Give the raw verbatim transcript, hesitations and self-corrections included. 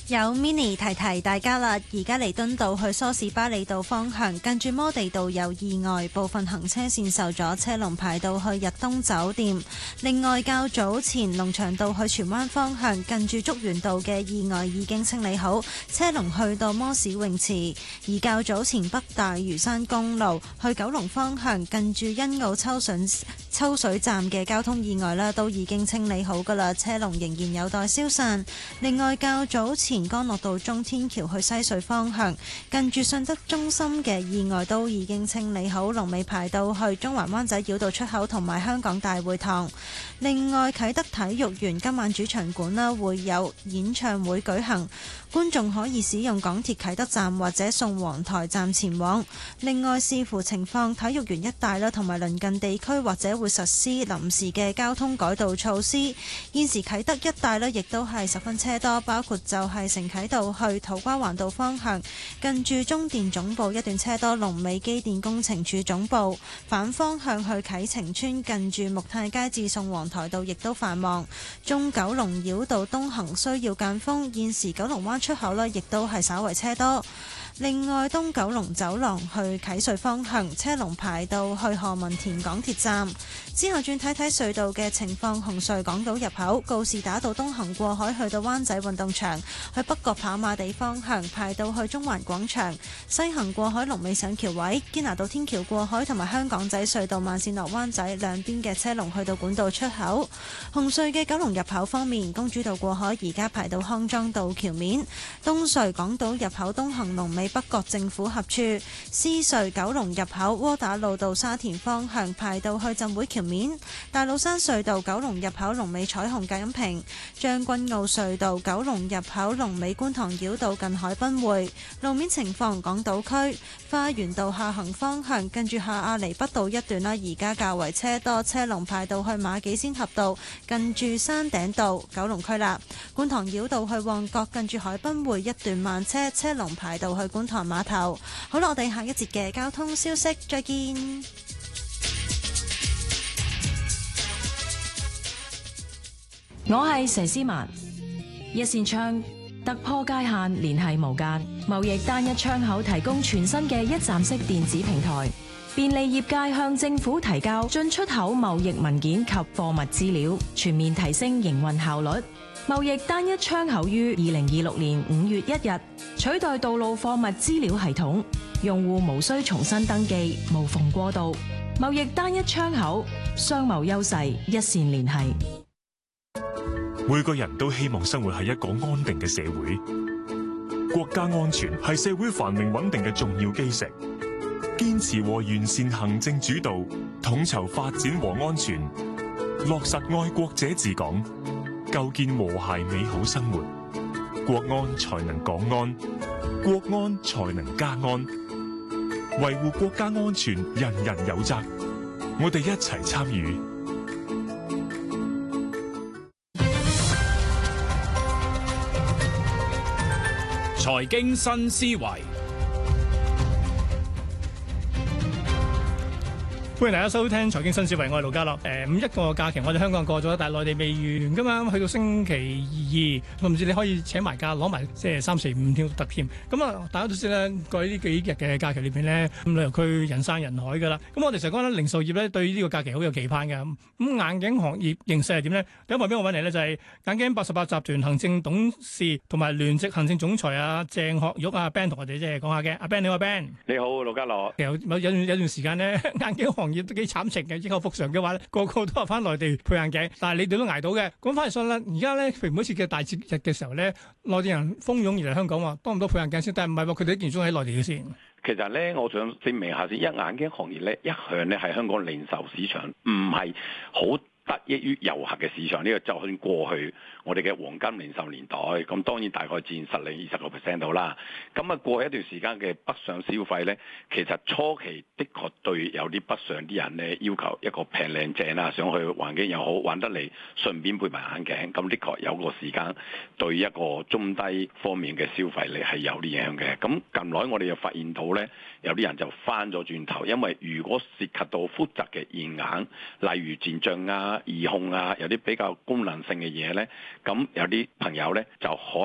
有 mini 提提大家啦，而家彌敦道去梳士巴利道方向，近住摩地道有意外，部分行車線受阻，車龍排到去日東酒店。另外，較早前龍翔道去荃灣方向，近住竹園道嘅意外已經清理好，車龍去到摩士泳池。而較早前北大嶼山公路去九龍方向，近住欣澳抽水抽水站嘅交通意外啦，都已經清理好㗎啦，車龍仍然有待消散。另外，較早前前干諾道中天橋去西隧方向，近住信德中心嘅意外都已經清理好，龍尾排到去中環灣仔繞道出口同埋香港大會堂。另外，啟德體育園今晚主場館啦會有演唱會舉行，觀眾可以使用港鐵啟德站或者宋皇臺站前往。另外，視乎情況，體育園一帶啦同埋鄰近地區或者會實施臨時嘅交通改道措施。現時啟德一帶咧亦都係十分車多，包括就係承啟道去土瓜灣道方向，近住中電總部一段車多，龍尾機電工程處總部。反方向去啟晴邨，近住木泰街至宋皇臺道亦都繁忙。中九龍繞道東行需要間封，現時九龍灣出口呢亦都係稍為車多。另外，東九龍走廊去啟隧方向，車龍排到去何文田港鐵站。之後轉睇睇隧道嘅情況，紅隧港島入口告士打道東行過海去到灣仔運動場，去北角跑馬地方向排到去中環廣場；西行過海龍尾上橋位，堅拿道天橋過海同埋香港仔隧道慢線落灣仔兩邊嘅車龍去到管道出口。紅隧嘅九龍入口方面，公主道過海而家排到康莊道橋面；東隧港島入口東行龍尾北角政府合署；獅隧九龍入口窩打老道沙田方向排到去浸會橋面；大老山隧道九龍入口龍尾彩虹隔音屏；將軍澳隧道九龍入口龍尾觀塘繞道近海濱匯。路面情況，港島區花園道下行方向近住下亞厘畢道一段啦，而家較為車多，車龍排到去馬己仙峽道近住山頂道。九龍區啦，觀塘繞道去旺角近住海濱匯一段慢車，車龍排到去觀塘碼頭。好啦，我哋下一節嘅交通消息再見。 我係佘詩曼，一線窗突破界限，聯繫無間，貿易單一窗口提供全新嘅一站式電子平台，便利業界向政府提交進出口貿易文件及貨物資料，全面提升營運效率。貿易單一窗口於二零二六年五月一日取代道路貨物資料系統，用戶無需重新登記，無縫過渡。貿易單一窗口，商貿優勢一線聯繫。 每個人都希望生活喺一個安定嘅社會，國家安全係社會繁榮穩定嘅重要基石。堅持和完善行政主導，統籌發展和安全，落實愛國者治港，構建和諧美好生活，國安才能港安，國安才能家安。維護國家安全，人人有責，我哋一齊參與。 財經新思維，歡迎大家收聽財經新思維，我係盧家樂。誒，五一個假期我哋香港過咗，但係內地未完噶嘛，去到星期二，我唔知你可以請埋假，攞埋即係三四五天特添。咁啊，大家都知咧，過去呢幾日嘅假期裏邊咧，咁旅遊區人山人海噶啦。咁我哋成日講咧，零售業咧對呢個假期好有期盼嘅。咁眼鏡行業形勢係點咧？第一位俾我揾嚟咧就係眼鏡八十八集團行政董事同埋聯席行政總裁啊鄭學玉啊 Ben 同我哋即係講下嘅。阿 Ben 你好 ，Ben 你好，盧家樂。 其實有有有段時間咧，眼鏡行業都幾慘情嘅，之後復常嘅話咧，個個都話翻內地配眼鏡，但係你哋都捱到嘅。講翻嚟講咧，而家咧，譬如每次嘅大節日嘅時候咧，內地人蜂擁而嚟香港話，多唔多配眼鏡先？但係唔係喎，佢哋一件中喺內地嘅先。 其實咧，我想證明下先，一眼鏡行業咧一向咧係香港零售市場唔係好得益於遊客嘅市場，呢、這個就算過去我哋嘅黃金零售年代，咁當然大概佔十零二十個 percent 到啦。咁啊過去一段時間嘅北上消費咧，其實初期的確對有啲北上啲人咧要求一個平靚正啦，想去環境又好玩得嚟，順便配埋眼鏡，咁的確有個時間對一個中低方面嘅消費力係有啲影響嘅。咁近來我哋又發現到咧，有啲人就翻咗轉頭，因為如果涉及到複雜嘅驗眼，例如漸進啊、耳控啊，有啲比較功能性嘅嘢咧，咁有啲朋友咧就可